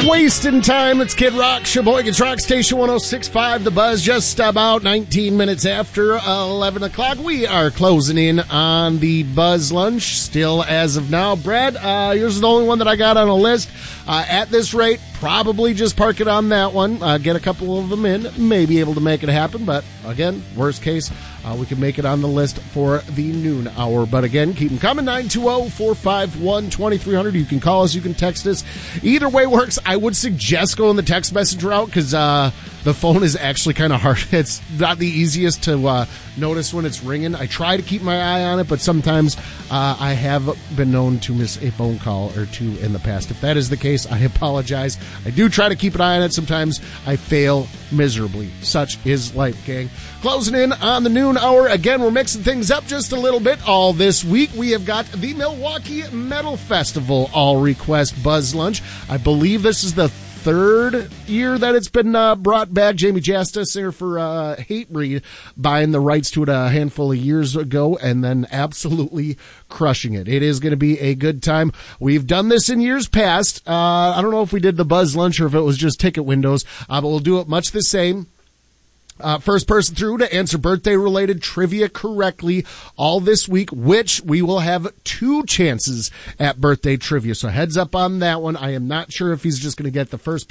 Wasting time. It's Kid Rock, Sheboygan's Rock Station 106.5. The Buzz, just about 19 minutes after 11 o'clock. We are closing in on the Buzz Lunch still as of now. Brad, yours is the only one that I got on a list. At this rate, probably just park it on that one. Get a couple of them in. May be able to make it happen, but again, worst case, we can make it on the list for the noon hour. But again, keep them coming. 920-451-2300. You can call us. You can text us. Either way works. I would suggest going the text message route because the phone is actually kind of hard. It's not the easiest to notice when it's ringing. I try to keep my eye on it, but sometimes I have been known to miss a phone call or two in the past. If that is the case, I apologize. I do try to keep an eye on it. Sometimes I fail miserably. Such is life, gang. Closing in on the noon hour. Again, we're mixing things up just a little bit. All this week, we have got the Milwaukee Metal Festival All Request Buzz Lunch. I believe this is the third year that it's been brought back. Jamie Jasta, singer for Hatebreed, buying the rights to it a handful of years ago and then absolutely crushing it. It is going to be a good time. We've done this in years past. I don't know if we did the Buzz Lunch or if it was just ticket windows, but we'll do it much the same. First person through to answer birthday-related trivia correctly all this week, which we will have 2 chances at birthday trivia. So heads up on that one. I am not sure if he's just going to get the first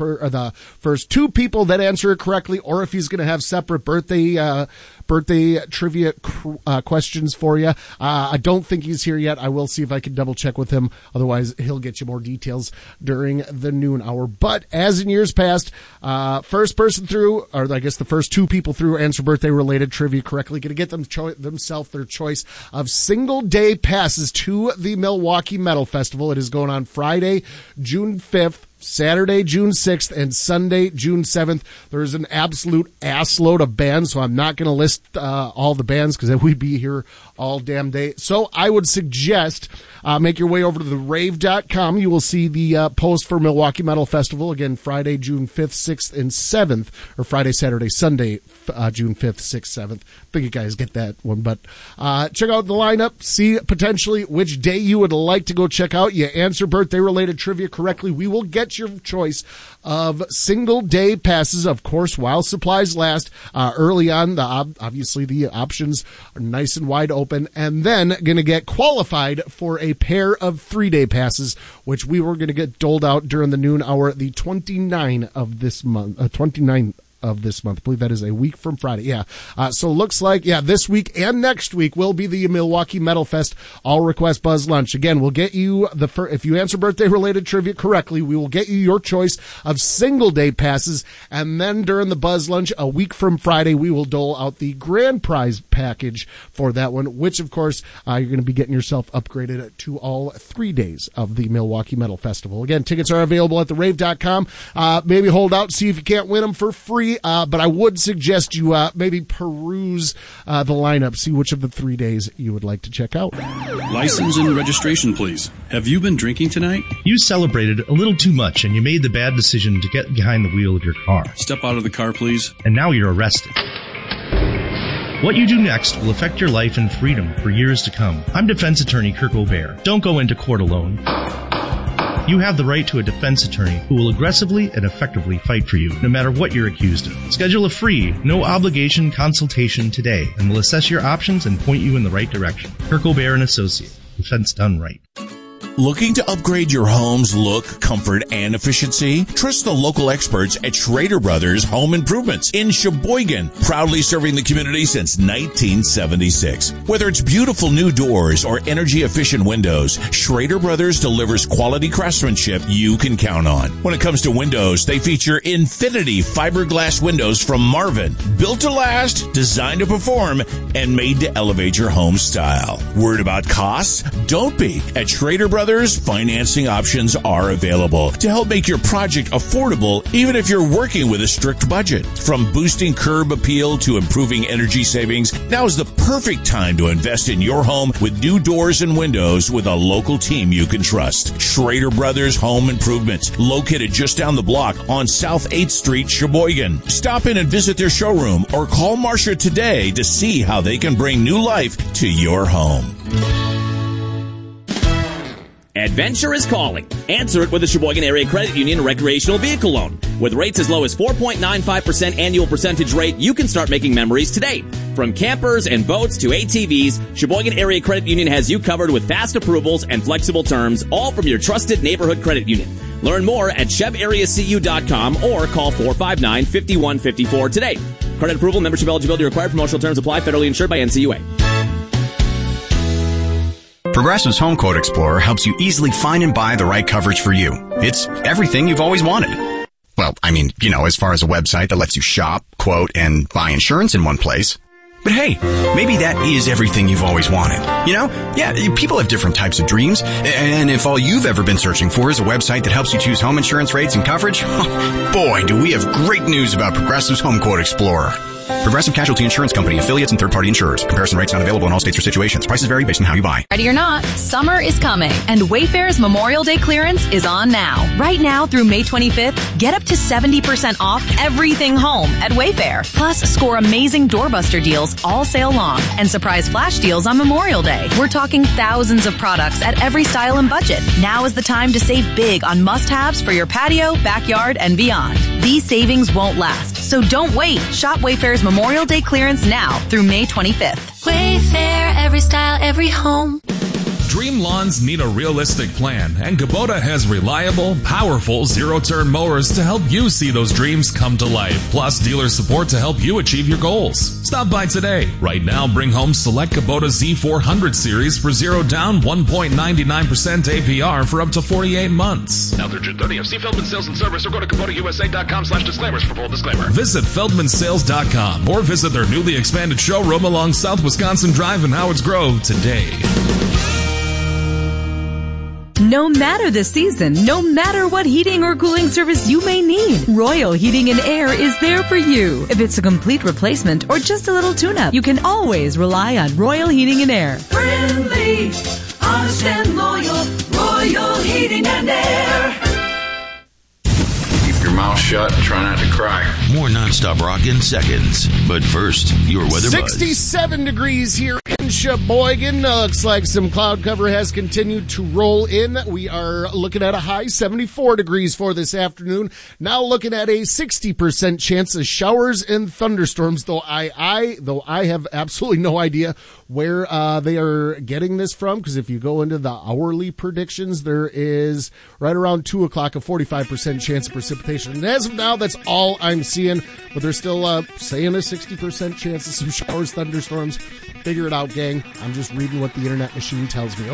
2 people that answer it correctly, or if he's going to have separate birthday trivia questions for you. I don't think he's here yet. I will see if I can double check with him. Otherwise, he'll get you more details during the noon hour. But as in years past, first person through, or I guess the first 2 people through answer birthday related trivia correctly, going to get themselves their choice of single day passes to the Milwaukee Metal Festival. It is going on Friday, June 5th. Saturday, June 6th, and Sunday, June 7th. There's an absolute assload of bands, so I'm not going to list all the bands because we'd be here all damn day. So I would suggest make your way over to therave.com. You will see the post for Milwaukee Metal Festival. Again, Friday, June 5th, 6th, and 7th, or Friday, Saturday, Sunday, June 5th, 6th, 7th. I think you guys get that one, but check out the lineup. See potentially which day you would like to go check out. You answer birthday-related trivia correctly, we will get your choice of single-day passes, of course, while supplies last. Early on, obviously the options are nice and wide open, and then going to get qualified for a pair of 3-day passes, which we were going to get doled out during the noon hour, the 29th of this month. I believe that is a week from Friday. Yeah. So looks like, this week and next week will be the Milwaukee Metal Fest All Request Buzz Lunch. Again, we'll get you if you answer birthday related trivia correctly, we will get you your choice of single day passes. And then during the Buzz Lunch, a week from Friday, we will dole out the grand prize package for that one, which of course, you're going to be getting yourself upgraded to all 3 days of the Milwaukee Metal Festival. Again, tickets are available at therave.com. Maybe hold out, see if you can't win them for free. But I would suggest you maybe peruse the lineup, see which of the 3 days you would like to check out. License and registration, please. Have you been drinking tonight? You celebrated a little too much and you made the bad decision to get behind the wheel of your car. Step out of the car, please. And now you're arrested. What you do next will affect your life and freedom for years to come. I'm defense attorney Kirk O'Bear. Don't go into court alone. You have the right to a defense attorney who will aggressively and effectively fight for you, no matter what you're accused of. Schedule a free, no-obligation consultation today, and we'll assess your options and point you in the right direction. Kirk O'Bear & Associate. Defense done right. Looking to upgrade your home's look, comfort, and efficiency? Trust the local experts at Schrader Brothers Home Improvements in Sheboygan, proudly serving the community since 1976. Whether it's beautiful new doors or energy-efficient windows, Schrader Brothers delivers quality craftsmanship you can count on. When it comes to windows, they feature Infinity fiberglass windows from Marvin, built to last, designed to perform, and made to elevate your home style. Worried about costs? Don't be. At Schrader Brothers, financing options are available to help make your project affordable even if you're working with a strict budget. From boosting curb appeal to improving energy savings, now is the perfect time to invest in your home with new doors and windows with a local team you can trust. Schrader Brothers Home Improvements, located just down the block on South 8th Street, Sheboygan. Stop in and visit their showroom or call Marcia today to see how they can bring new life to your home. Adventure is calling. Answer it with a Sheboygan Area Credit Union recreational vehicle loan. With rates as low as 4.95% annual percentage rate, you can start making memories today. From campers and boats to ATVs, Sheboygan Area Credit Union has you covered with fast approvals and flexible terms, all from your trusted neighborhood credit union. Learn more at chebareacu.com or call 459-5154 today. Credit approval, membership eligibility required. Promotional terms apply. Federally insured by NCUA. Progressive's Home Quote Explorer helps you easily find and buy the right coverage for you. It's everything you've always wanted. Well, I mean, as far as a website that lets you shop, quote, and buy insurance in one place. But hey, maybe that is everything you've always wanted. Yeah, people have different types of dreams. And if all you've ever been searching for is a website that helps you choose home insurance rates and coverage, boy, do we have great news about Progressive's Home Quote Explorer. Progressive Casualty Insurance Company, affiliates, and third-party insurers. Comparison rates not available in all states or situations. Prices vary based on how you buy. Ready or not, summer is coming, and Wayfair's Memorial Day clearance is on now. Right now through May 25th, get up to 70% off everything home at Wayfair. Plus, score amazing doorbuster deals all sale long and surprise flash deals on Memorial Day. We're talking thousands of products at every style and budget. Now is the time to save big on must-haves for your patio, backyard, and beyond. These savings won't last, so don't wait. Shop Wayfair's Memorial Day clearance now through May 25th. Wayfair, every style, every home. Dream lawns need a realistic plan, and Kubota has reliable, powerful zero-turn mowers to help you see those dreams come to life, plus dealer support to help you achieve your goals. Stop by today. Right now, bring home select Kubota Z400 series for 0 down, 1.99% APR for up to 48 months. Now through June 30th, see Feldman Sales and Service or go to KubotaUSA.com/disclaimers for full disclaimer. Visit FeldmanSales.com or visit their newly expanded showroom along South Wisconsin Drive in Howards Grove today. No matter the season, no matter what heating or cooling service you may need, Royal Heating and Air is there for you. If it's a complete replacement or just a little tune-up, you can always rely on Royal Heating and Air. Friendly, honest and loyal, Royal Heating and Air. Keep your mouth shut and try not to cry. More nonstop rock in seconds. But first, your weather 67 degrees here in Sheboygan. Looks like some cloud cover has continued to roll in. We are looking at a high 74 degrees for this afternoon. Now looking at a 60% chance of showers and thunderstorms, though I have absolutely no idea where they are getting this from, because if you go into the hourly predictions, there is right around 2 o'clock a 45% chance of precipitation. And as of now, that's all I'm seeing, but they're still saying a 60% chance of some showers, thunderstorms. Figure it out, gang. I'm just reading what the internet machine tells me.